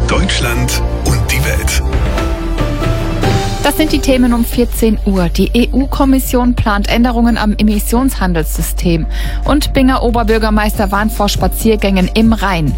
Deutschland und die Welt. Das sind die Themen um 14 Uhr. Die EU-Kommission plant Änderungen am Emissionshandelssystem. Und Binger Oberbürgermeister warnt vor Spaziergängen im Rhein.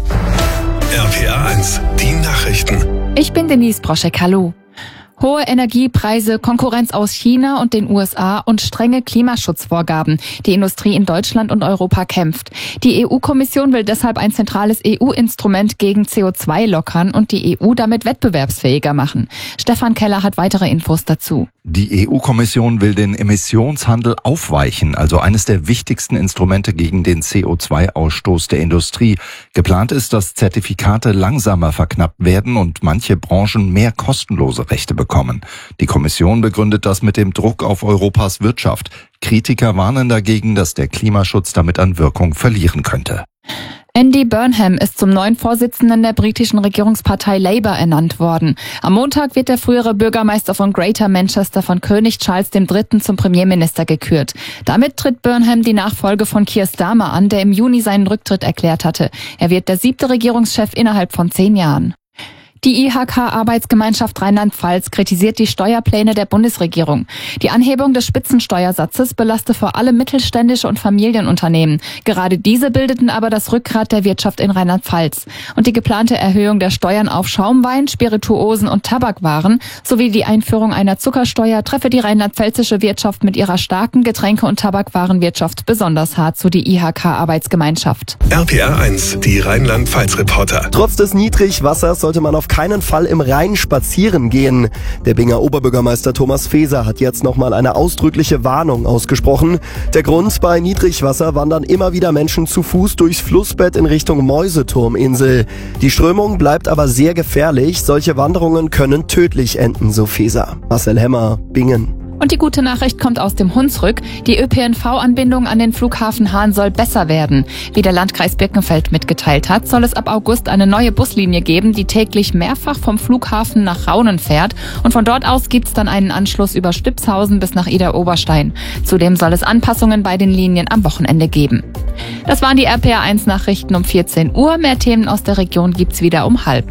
RPA 1, die Nachrichten. Ich bin Denise Broschek, hallo. Hohe Energiepreise, Konkurrenz aus China und den USA und strenge Klimaschutzvorgaben. Die Industrie in Deutschland und Europa kämpft. Die EU-Kommission will deshalb ein zentrales EU-Instrument gegen CO2 lockern und die EU damit wettbewerbsfähiger machen. Stefan Keller hat weitere Infos dazu. Die EU-Kommission will den Emissionshandel aufweichen, also eines der wichtigsten Instrumente gegen den CO2-Ausstoß der Industrie. Geplant ist, dass Zertifikate langsamer verknappt werden und manche Branchen mehr kostenlose Rechte bekommen. Die Kommission begründet das mit dem Druck auf Europas Wirtschaft. Kritiker warnen dagegen, dass der Klimaschutz damit an Wirkung verlieren könnte. Andy Burnham ist zum neuen Vorsitzenden der britischen Regierungspartei Labour ernannt worden. Am Montag wird der frühere Bürgermeister von Greater Manchester von König Charles III. Zum Premierminister gekürt. Damit tritt Burnham die Nachfolge von Keir Starmer an, der im Juni seinen Rücktritt erklärt hatte. Er wird der 7. Regierungschef innerhalb von 10 Jahren. Die IHK-Arbeitsgemeinschaft Rheinland-Pfalz kritisiert die Steuerpläne der Bundesregierung. Die Anhebung des Spitzensteuersatzes belaste vor allem mittelständische und Familienunternehmen. Gerade diese bildeten aber das Rückgrat der Wirtschaft in Rheinland-Pfalz. Und die geplante Erhöhung der Steuern auf Schaumwein, Spirituosen und Tabakwaren sowie die Einführung einer Zuckersteuer treffe die rheinland-pfälzische Wirtschaft mit ihrer starken Getränke- und Tabakwarenwirtschaft besonders hart, so die IHK-Arbeitsgemeinschaft. RPA 1, die Rheinland-Pfalz-Reporter. Trotz des Niedrigwassers sollte man auf keinen Fall im Rhein spazieren gehen. Der Binger Oberbürgermeister Thomas Faeser hat jetzt nochmal eine ausdrückliche Warnung ausgesprochen. Der Grund: bei Niedrigwasser wandern immer wieder Menschen zu Fuß durchs Flussbett in Richtung Mäuseturminsel. Die Strömung bleibt aber sehr gefährlich. Solche Wanderungen können tödlich enden, so Faeser. Marcel Hemmer, Bingen. Und die gute Nachricht kommt aus dem Hunsrück. Die ÖPNV-Anbindung an den Flughafen Hahn soll besser werden. Wie der Landkreis Birkenfeld mitgeteilt hat, soll es ab August eine neue Buslinie geben, die täglich mehrfach vom Flughafen nach Raunen fährt. Und von dort aus gibt's dann einen Anschluss über Stipshausen bis nach Idar-Oberstein. Zudem soll es Anpassungen bei den Linien am Wochenende geben. Das waren die RPA 1 Nachrichten um 14 Uhr. Mehr Themen aus der Region gibt's wieder um 12:30.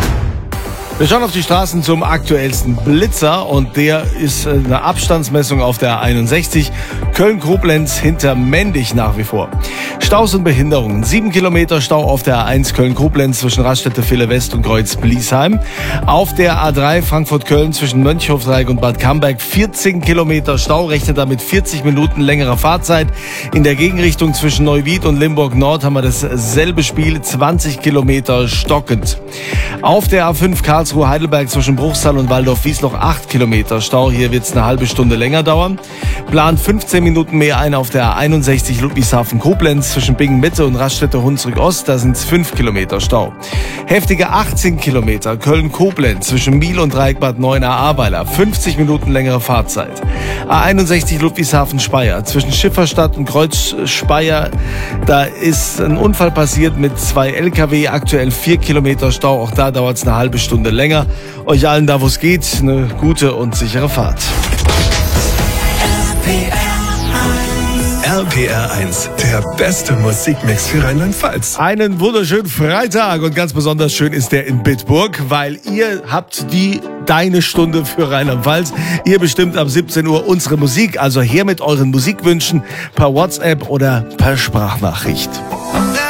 Wir schauen auf die Straßen zum aktuellsten Blitzer und der ist eine Abstandsmessung auf der 61 Köln-Koblenz hinter Mendig nach wie vor. Staus und Behinderungen. 7 Kilometer Stau auf der A1 Köln-Koblenz zwischen Raststätte-Ville West und Kreuz-Bliesheim. Auf der A3 Frankfurt-Köln zwischen Mönchhofdreieck und Bad Camberg 14 Kilometer Stau, rechnet damit 40 Minuten längerer Fahrzeit. In der Gegenrichtung zwischen Neuwied und Limburg Nord haben wir dasselbe Spiel, 20 Kilometer stockend. Auf der A5 Karlsruhe-Heidelberg zwischen Bruchsal und Waldorf-Wiesloch 8 Kilometer Stau. Hier wird es eine halbe Stunde länger dauern. Plant 15 Minuten mehr ein auf der A61 Ludwigshafen-Koblenz zwischen Bingen-Mitte und Raststätte-Hunsrück-Ost. Da sind es 5 Kilometer Stau. Heftige 18 Kilometer Köln-Koblenz zwischen Miel und Dreieckbad Neuenahr-Ahrweiler. 50 Minuten längere Fahrzeit. A61 Ludwigshafen-Speyer zwischen Schifferstadt und Kreuz-Speyer. Da ist ein Unfall passiert mit 2 LKW. Aktuell 4 Kilometer Stau. Auch da dauert es eine halbe Stunde länger. Euch allen da, wo es geht, eine gute und sichere Fahrt. RPR 1, der beste Musikmix für Rheinland-Pfalz. Einen wunderschönen Freitag und ganz besonders schön ist der in Bitburg, weil ihr habt deine Stunde für Rheinland-Pfalz. Ihr bestimmt ab 17 Uhr unsere Musik, also her mit euren Musikwünschen per WhatsApp oder per Sprachnachricht.